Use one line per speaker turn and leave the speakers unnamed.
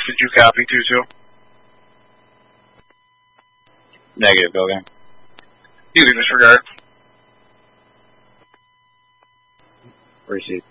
did you copy 2-2?
Negative, go again.
You can disregard.
Receive.